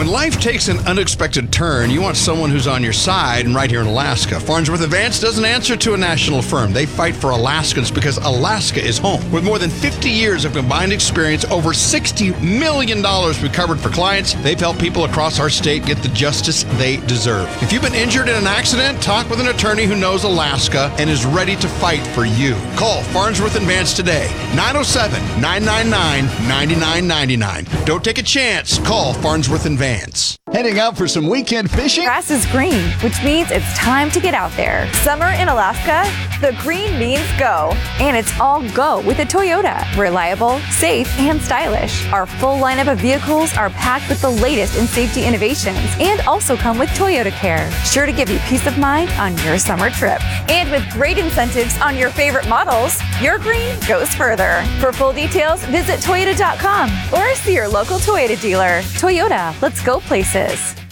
life takes an unexpected turn, you want someone who's on your side, and right here in Alaska. Farnsworth Advance doesn't answer to a national firm. They fight for Alaskans because Alaska is home. With more than 50 years of combined experience, over $60 million recovered for clients, they've helped people across our state get the justice they deserve. If you've been injured in an accident, talk with an attorney who knows Alaska and is ready to fight for you. Call Farnsworth Advance today, 907-999-9999. Don't take a chance. Call Farnsworth Advance. Heading out for some weekend fishing? Grass is green, which means it's time to get out there. Summer in Alaska, the green means go. And it's all go with a Toyota. Reliable, safe, and stylish. Our full lineup of vehicles are packed with the latest in safety innovations and also come with Toyota Care, sure to give you peace of mind on your summer trip. And with great incentives on your favorite models, your green goes further. For full details, visit Toyota.com or see your local Toyota dealer. Toyota, let's go places.